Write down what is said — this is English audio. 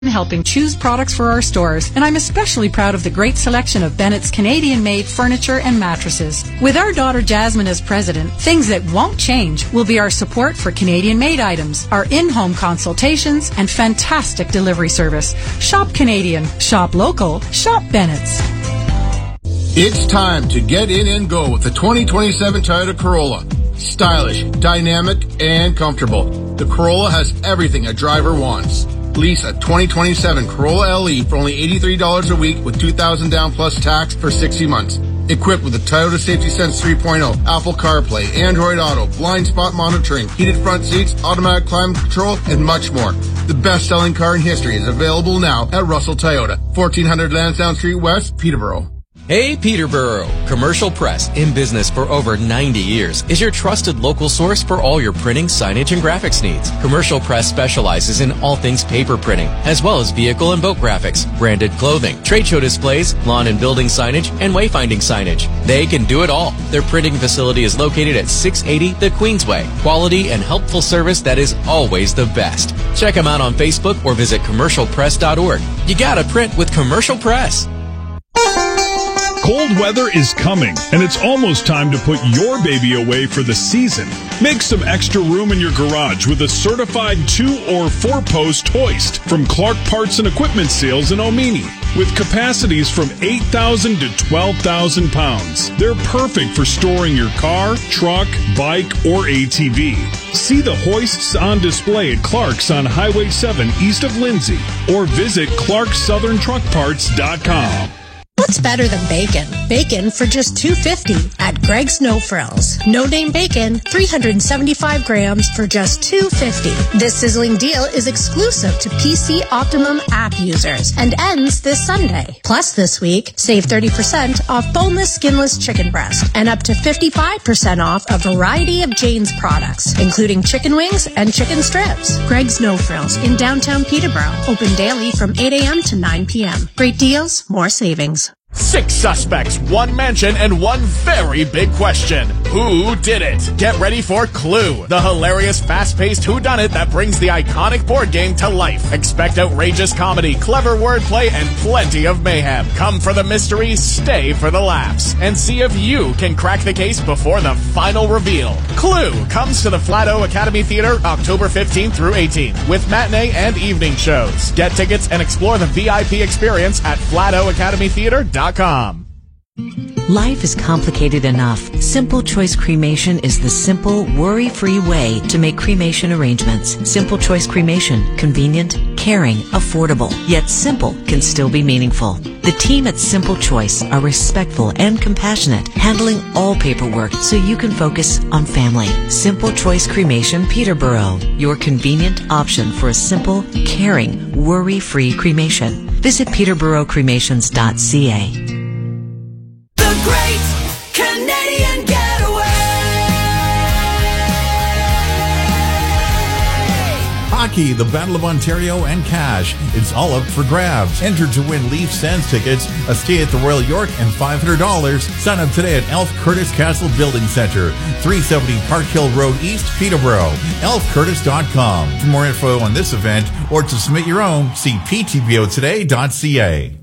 helping choose products for our stores, and I'm especially proud of the great selection of Bennett's Canadian-made furniture and mattresses. With our daughter Jasmine as president, things that won't change will be our support for Canadian-made items, our in-home consultations, and fantastic delivery service. Shop Canadian, shop local, shop Bennett's. It's time to get in and go with the 2027 Toyota Corolla. Stylish, dynamic, and comfortable. The Corolla has everything a driver wants. Lease a 2027 Corolla LE for only $83 a week with $2,000 down plus tax for 60 months. Equipped with the Toyota Safety Sense 3.0, Apple CarPlay, Android Auto, blind spot monitoring, heated front seats, automatic climate control, and much more. The best-selling car in history is available now at Russell Toyota, 1400 Lansdowne Street West, Peterborough. Hey Peterborough, Commercial Press, in business for over 90 years, is your trusted local source for all your printing, signage, and graphics needs. Commercial Press specializes in all things paper printing, as well as vehicle and boat graphics, branded clothing, trade show displays, lawn and building signage, and wayfinding signage. They can do it all. Their printing facility is located at 680 the Queensway. Quality and helpful service that is always the best. Check them out on Facebook or visit commercialpress.org. You gotta print with Commercial Press. Cold weather is coming, and it's almost time to put your baby away for the season. Make some extra room in your garage with a certified 2- or 4-post hoist from Clark Parts and Equipment Sales in Omini. With capacities from 8,000 to 12,000 pounds, they're perfect for storing your car, truck, bike, or ATV. See the hoists on display at Clark's on Highway 7 east of Lindsay, or visit ClarkSouthernTruckParts.com. What's better than bacon? Bacon for just $2.50 at Greg's No Frills. No-name bacon, 375 grams for just $2.50. This sizzling deal is exclusive to PC Optimum app users and ends this Sunday. Plus this week, save 30% off boneless, skinless chicken breast and up to 55% off a variety of Jane's products, including chicken wings and chicken strips. Greg's No Frills in downtown Peterborough. Open daily from 8 a.m. to 9 p.m. Great deals, more savings. 6 suspects, 1 mansion, and 1 very big question. Who did it? Get ready for Clue, the hilarious, fast-paced whodunit that brings the iconic board game to life. Expect outrageous comedy, clever wordplay, and plenty of mayhem. Come for the mystery, stay for the laughs, and see if you can crack the case before the final reveal. Clue comes to the Flato Academy Theater October 15th through 18th with matinee and evening shows. Get tickets and explore the VIP experience at FlatoAcademyTheater.com. Life is complicated enough. Simple Choice Cremation is the simple, worry-free way to make cremation arrangements. Simple Choice Cremation. Convenient, caring, affordable. Yet simple can still be meaningful. The team at Simple Choice are respectful and compassionate, handling all paperwork so you can focus on family. Simple Choice Cremation Peterborough. Your convenient option for a simple, caring, worry-free cremation. Visit peterboroughcremations.ca. Great Canadian Getaway! Hockey, the Battle of Ontario, and cash. It's all up for grabs. Enter to win Leaf Sands tickets, a stay at the Royal York, and $500. Sign up today at Elf Curtis Castle Building Center, 370 Park Hill Road East, Peterborough. ElfCurtis.com. For more info on this event or to submit your own, see ptbotoday.ca.